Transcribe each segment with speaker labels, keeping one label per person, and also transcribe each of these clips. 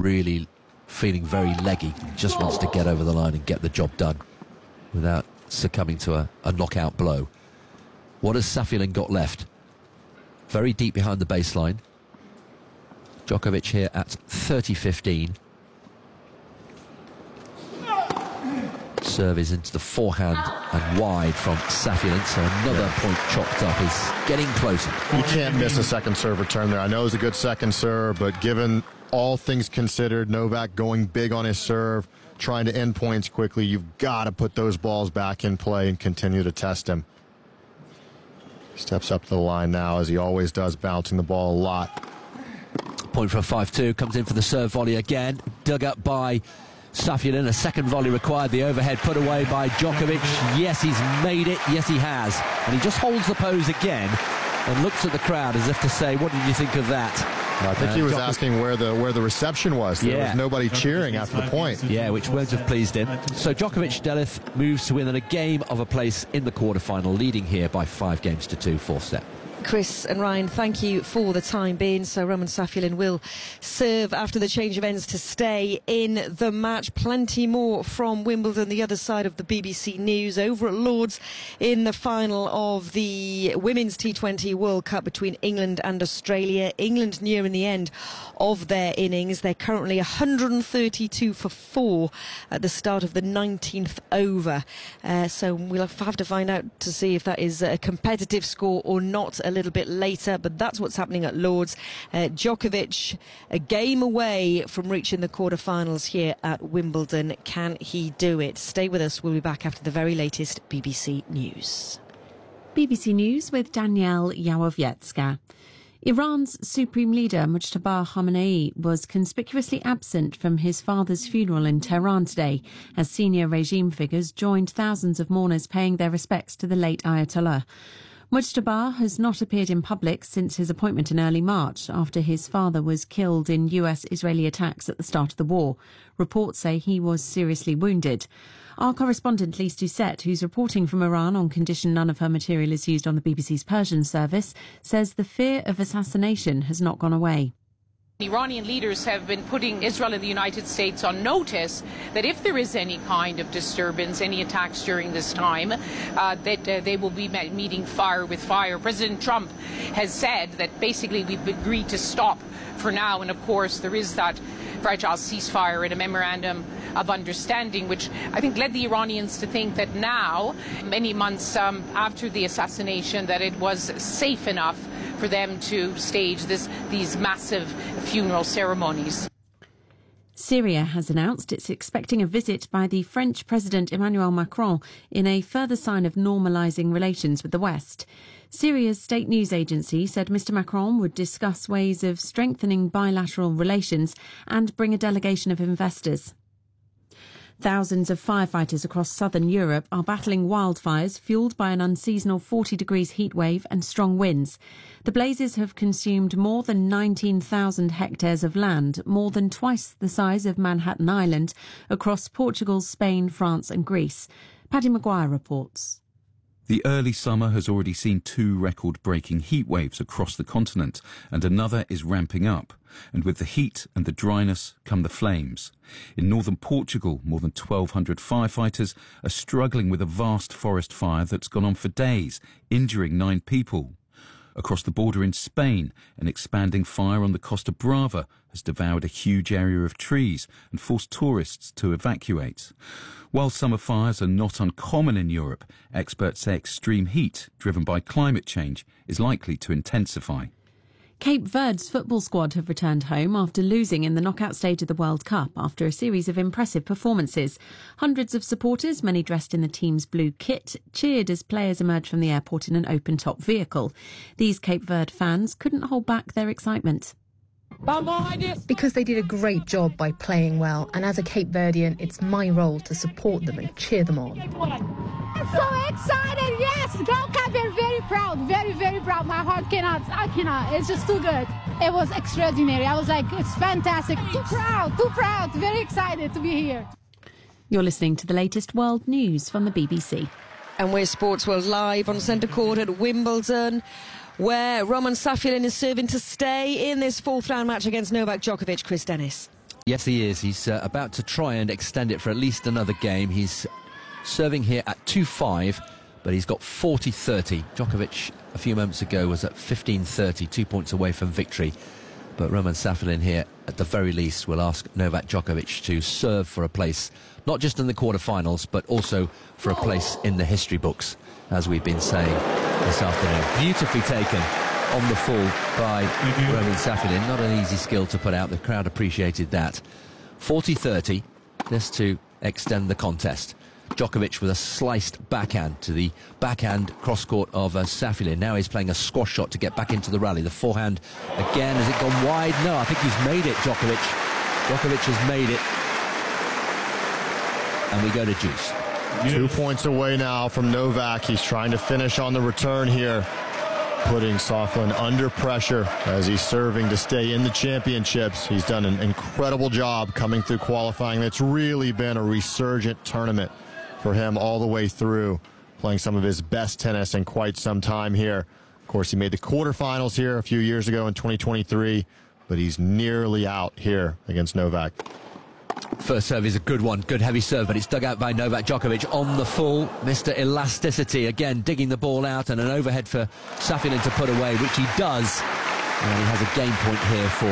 Speaker 1: really feeling very leggy. Just wants to get over the line and get the job done without succumbing to a knockout blow. What has Safiullin got left? Very deep behind the baseline. Djokovic here at 30-15. Serve is into the forehand and wide from Safiullin, so another point chopped up is getting closer.
Speaker 2: You can't miss a second serve return there. I know it was a good second serve, but given all things considered, Novak going big on his serve, trying to end points quickly, you've got to put those balls back in play and continue to test him. Steps up to the line now, as he always does, bouncing the ball a lot.
Speaker 1: Point for a 5-2, comes in for the serve volley again, dug up by Safiullin. A second volley required, the overhead put away by Djokovic. Yes, he's made it, yes he has. And he just holds the pose again and looks at the crowd as if to say, what did you think of that?
Speaker 2: I think he was asking where the reception was. There was nobody cheering after the point.
Speaker 1: Yeah, which won't have pleased him. So Djokovic Delith moves to within a game of a place in the quarterfinal, leading here by 5-2, fourth set.
Speaker 3: Chris and Ryan, thank you for the time being. So Roman Safiullin will serve after the change of ends to stay in the match. Plenty more from Wimbledon, the other side of the BBC News. Over at Lords in the final of the Women's T20 World Cup between England and Australia. England nearing the end of their innings. They're currently 132 for 4 at the start of the 19th over. So we'll have to find out to see if that is a competitive score or not a little bit later, but that's what's happening at Lords. Djokovic a game away from reaching the quarterfinals here at Wimbledon. Can he do it? Stay with us. We'll be back after the very latest BBC News.
Speaker 4: BBC News with Danielle Yawowiecka. Iran's Supreme Leader Mujtaba Khamenei was conspicuously absent from his father's funeral in Tehran today, as senior regime figures joined thousands of mourners paying their respects to the late Ayatollah. Mujtaba has not appeared in public since his appointment in early March, after his father was killed in US-Israeli attacks at the start of the war. Reports say he was seriously wounded. Our correspondent Lise Doucette, who's reporting from Iran on condition none of her material is used on the BBC's Persian service, says the fear of assassination has not gone away.
Speaker 5: Iranian leaders have been putting Israel and the United States on notice that if there is any kind of disturbance, any attacks during this time, that they will be meeting fire with fire. President Trump has said that basically we've agreed to stop for now, and of course there is that fragile ceasefire and a memorandum of understanding, which I think led the Iranians to think that now, many months after the assassination, that it was safe enough for them to stage these massive funeral ceremonies.
Speaker 4: Syria has announced it's expecting a visit by the French President Emmanuel Macron in a further sign of normalising relations with the West. Syria's state news agency said Mr Macron would discuss ways of strengthening bilateral relations and bring a delegation of investors. Thousands of firefighters across southern Europe are battling wildfires fuelled by an unseasonal 40 degrees heatwave and strong winds. The blazes have consumed more than 19,000 hectares of land, more than twice the size of Manhattan Island, across Portugal, Spain, France and Greece. Paddy Maguire reports.
Speaker 6: The early summer has already seen 2 record-breaking heat waves across the continent, and another is ramping up. And with the heat and the dryness come the flames. In northern Portugal, more than 1,200 firefighters are struggling with a vast forest fire that's gone on for days, injuring 9 people. Across the border in Spain, an expanding fire on the Costa Brava has devoured a huge area of trees and forced tourists to evacuate. While summer fires are not uncommon in Europe, experts say extreme heat, driven by climate change, is likely to intensify.
Speaker 4: Cape Verde's football squad have returned home after losing in the knockout stage of the World Cup after a series of impressive performances. Hundreds of supporters, many dressed in the team's blue kit, cheered as players emerged from the airport in an open-top vehicle. These Cape Verde fans couldn't hold back their excitement.
Speaker 7: Because they did a great job by playing well, and as a Cape Verdean, it's my role to support them and cheer them on.
Speaker 8: I'm so excited, yes! Girl Cape Verde, very proud, very, very proud. My heart I cannot, it's just too good. It was extraordinary. I was like, it's fantastic. Too proud, very excited to be here.
Speaker 4: You're listening to the latest world news from the BBC.
Speaker 3: And we're Sports World live on Centre Court at Wimbledon, where Roman Safiullin is serving to stay in this fourth round match against Novak Djokovic. Chris Dennis.
Speaker 1: Yes, he is. He's about to try and extend it for at least another game. He's serving here at 2-5, but he's got 40-30. Djokovic a few moments ago was at 15-30, 2 points away from victory. But Roman Safilin here, at the very least, will ask Novak Djokovic to serve for a place, not just in the quarterfinals, but also for a place in the history books, as we've been saying this afternoon. Beautifully taken on the full by Roman Safilin. Not an easy skill to put out. The crowd appreciated that. 40-30, just to extend the contest. Djokovic with a sliced backhand to the backhand cross-court of Safilin. Now he's playing a squash shot to get back into the rally. The forehand again. Has it gone wide? No, I think he's made it, Djokovic. Djokovic has made it. And we go to juice.
Speaker 2: 2 points away now from Novak. He's trying to finish on the return here, putting Safilin under pressure as he's serving to stay in the championships. He's done an incredible job coming through qualifying. It's really been a resurgent tournament for him all the way through, playing some of his best tennis in quite some time here. Of course, he made the quarterfinals here a few years ago in 2023, but he's nearly out here against Novak.
Speaker 1: First serve is a good one, good heavy serve, but it's dug out by Novak Djokovic on the full. Mr. Elasticity again digging the ball out, and an overhead for Safilin to put away, which he does. And he has a game point here for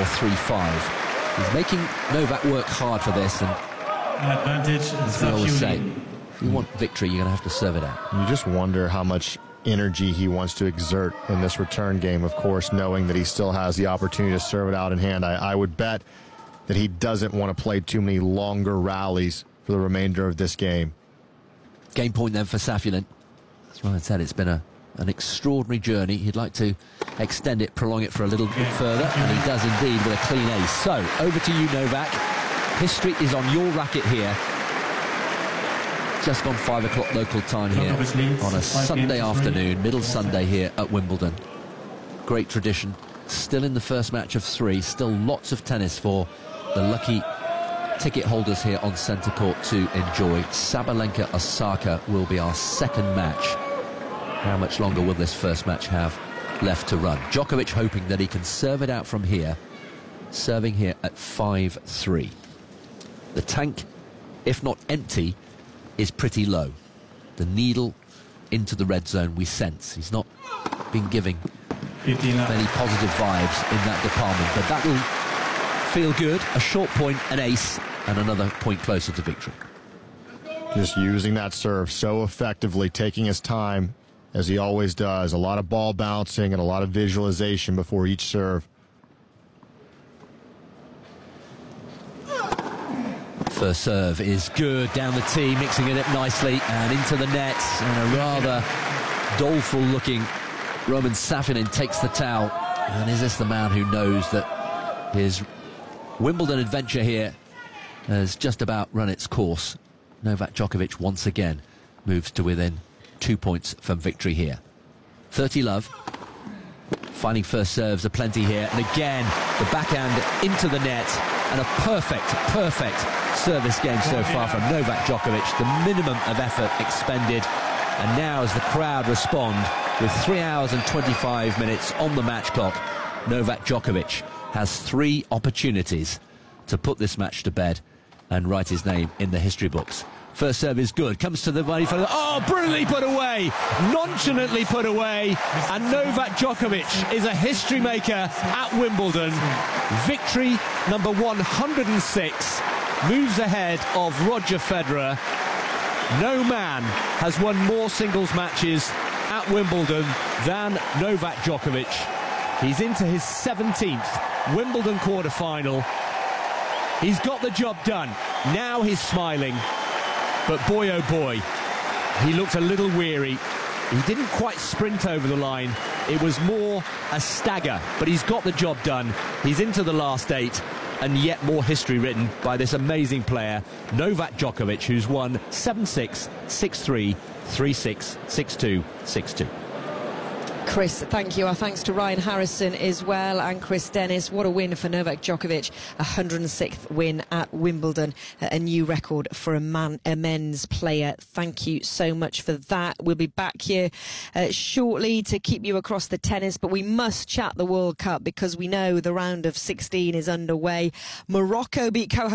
Speaker 1: 3-5. He's making Novak work hard for this, and
Speaker 9: advantage,
Speaker 1: as we always say, if you want victory, you're going to have to serve it out.
Speaker 2: You just wonder how much energy he wants to exert in this return game, of course, knowing that he still has the opportunity to serve it out in hand. I would bet that he doesn't want to play too many longer rallies for the remainder of this game.
Speaker 1: Game point then for Safilin. As Ryan said, it's been an extraordinary journey. He'd like to extend it, prolong it for a little bit further, and he does indeed with a clean ace. So, over to you, Novak. History is on your racket here. Just gone 5 o'clock local time here on a Sunday afternoon, middle Sunday here at Wimbledon. Great tradition. Still in the first match of 3. Still lots of tennis for the lucky ticket holders here on centre court to enjoy. Sabalenka-Osaka will be our second match. How much longer will this first match have left to run? Djokovic hoping that he can serve it out from here, serving here at 5-3. The tank, if not empty, is pretty low. The needle into the red zone we sense. He's not been giving many positive vibes in that department, but that will feel good. A short point, an ace, and another point closer to victory.
Speaker 2: Just using that serve so effectively, taking his time as he always does. A lot of ball bouncing and a lot of visualization before each serve.
Speaker 1: First serve is good down the tee, mixing it up nicely and into the net, and a rather doleful looking Roman Safilin takes the towel. And is this the man who knows that his Wimbledon adventure here has just about run its course? Novak Djokovic once again moves to within 2 points from victory here. 30-love. Finding first serves aplenty here, and again the backhand into the net, and a perfect service game so far from Novak Djokovic. The minimum of effort expended, and now as the crowd respond with 3 hours and 25 minutes on the match clock, Novak Djokovic has 3 opportunities to put this match to bed and write his name in the history books. First serve is good, comes to the body for the... Oh, brilliantly put away, nonchalantly put away, and Novak Djokovic is a history maker at Wimbledon. Victory number 106, moves ahead of Roger Federer. No man has won more singles matches at Wimbledon than Novak Djokovic. He's into his 17th Wimbledon quarter-final. He's got the job done. Now he's smiling. But boy, oh boy, he looked a little weary. He didn't quite sprint over the line. It was more a stagger, but he's got the job done. He's into the last 8, and yet more history written by this amazing player, Novak Djokovic, who's won 7-6, 6-3, 3-6, 6-2, 6-2.
Speaker 3: Chris, thank you. Our thanks to Ryan Harrison as well, and Chris Dennis. What a win for Novak Djokovic, 106th win at Wimbledon, a new record for a men's player. Thank you so much for that. We'll be back here shortly to keep you across the tennis, but we must chat the World Cup because we know the round of 16 is underway. Morocco beat co